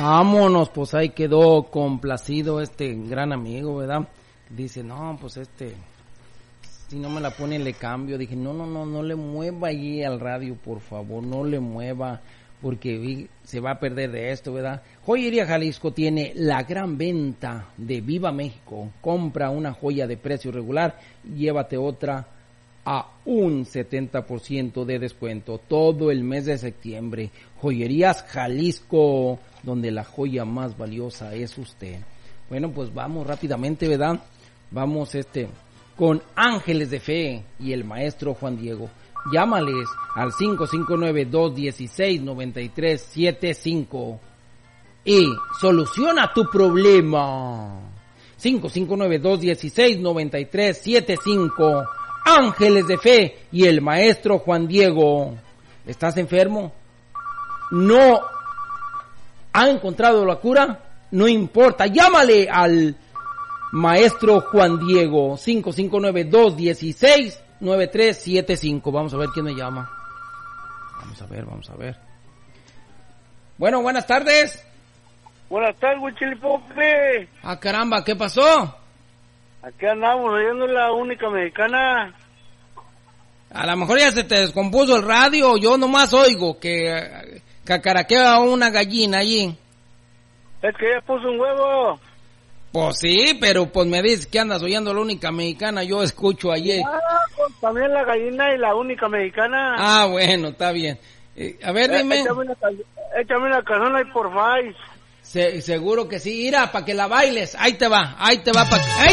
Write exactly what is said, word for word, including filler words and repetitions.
Vámonos, pues ahí quedó complacido este gran amigo, ¿verdad? Dice, no, pues este, si no me la pone le cambio. Dije, no, no, no, no le mueva allí al radio, por favor, no le mueva, porque vi, se va a perder de esto, ¿verdad? Joyería Jalisco tiene la gran venta de Viva México. Compra una joya de precio regular, llévate otra a un setenta por ciento de descuento todo el mes de septiembre. Joyerías Jalisco, donde la joya más valiosa es usted. Bueno, pues vamos rápidamente, ¿verdad? Vamos este con Ángeles de Fe y el maestro Juan Diego. Llámales al cinco cinco nueve, dos uno seis, nueve tres siete cinco y soluciona tu problema. cinco cinco nueve, dos uno seis, nueve tres siete cinco. Ángeles de Fe y el maestro Juan Diego. ¿Estás enfermo? ¿No ha encontrado la cura? No importa, llámale al maestro Juan Diego. cinco cinco nueve, dos uno seis, nueve tres siete cinco. Vamos a ver quién me llama. Vamos a ver, vamos a ver. Bueno, buenas tardes. Buenas tardes, Huichilipope. Ah, caramba, ¿qué pasó? Aquí andamos oyendo la única mexicana. A lo mejor ya se te descompuso el radio. Yo nomás oigo que cacaraquea una gallina allí. Es que ya puso un huevo. Pues sí, pero pues me dices que andas oyendo la única mexicana. Yo escucho ayer. Ah, pues también la gallina y la única mexicana. Ah, bueno, está bien. Eh, a ver, dime. Eh, échame una, échame una canción ahí por Face. Se, seguro que sí. Mira, para que la bailes. Ahí te va, ahí te va. Pa que... ¡Ay!